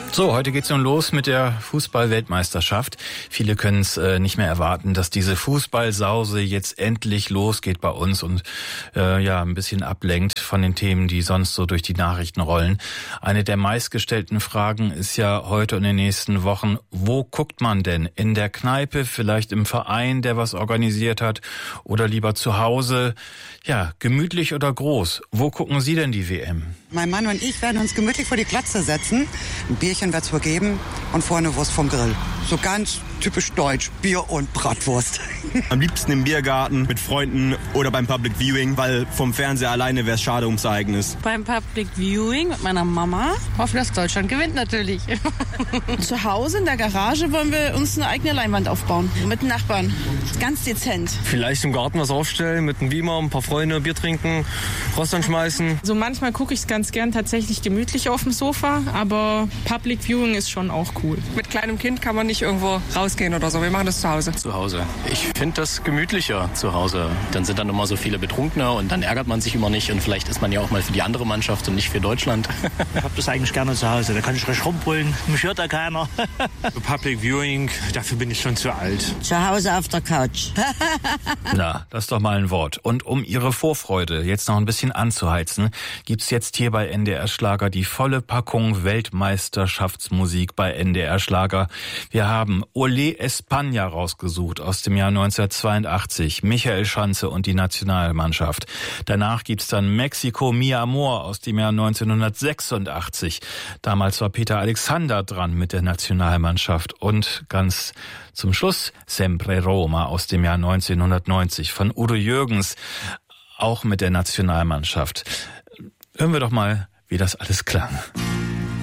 So, heute geht's nun los mit der Fußball-Weltmeisterschaft. Viele können es nicht mehr erwarten, dass diese Fußballsause jetzt endlich losgeht bei uns und ein bisschen ablenkt von den Themen, die sonst so durch die Nachrichten rollen. Eine der meistgestellten Fragen ist ja heute und in den nächsten Wochen, wo guckt man denn? In der Kneipe, vielleicht im Verein, der was organisiert hat, oder lieber zu Hause? Ja, gemütlich oder groß? Wo gucken Sie denn die WM? Mein Mann und ich werden uns gemütlich vor die Glotze setzen. Ein Bierchen wird's wohl geben und vorne Wurst vom Grill. So ganz typisch deutsch, Bier und Bratwurst. Am liebsten im Biergarten mit Freunden oder beim Public Viewing, weil vom Fernseher alleine wäre es schade ums Ereignis. Beim Public Viewing mit meiner Mama. Hoffe, dass Deutschland gewinnt natürlich. Zu Hause in der Garage wollen wir uns eine eigene Leinwand aufbauen. Mit den Nachbarn. Ganz dezent. Vielleicht im Garten was aufstellen, mit einem Beamer, ein paar Freunde, Bier trinken, Rost anschmeißen. So manchmal gucke ich es ganz gern tatsächlich gemütlich auf dem Sofa, aber Public Viewing ist schon auch cool. Mit kleinem Kind kann man nicht irgendwo rausgehen oder so. Wir machen das zu Hause. Zu Hause. Ich finde das gemütlicher zu Hause. Dann sind dann immer so viele Betrunkene und dann ärgert man sich immer nicht und vielleicht ist man ja auch mal für die andere Mannschaft und nicht für Deutschland. Ich habe das eigentlich gerne zu Hause. Da kann ich recht rumbrüllen. Mich hört da keiner. Public Viewing, dafür bin ich schon zu alt. Zu Hause auf der Couch. Na, das ist doch mal ein Wort. Und um Ihre Vorfreude jetzt noch ein bisschen anzuheizen, gibt's jetzt hier bei NDR Schlager die volle Packung Weltmeisterschaftsmusik bei NDR Schlager. Wir haben Olé España rausgesucht aus dem Jahr 1982, Michael Schanze und die Nationalmannschaft. Danach gibt's dann Mexiko Mi Amor aus dem Jahr 1986. Damals war Peter Alexander dran mit der Nationalmannschaft. Und ganz zum Schluss Sempre Roma aus dem Jahr 1990 von Udo Jürgens, auch mit der Nationalmannschaft. Hören wir doch mal, wie das alles klang.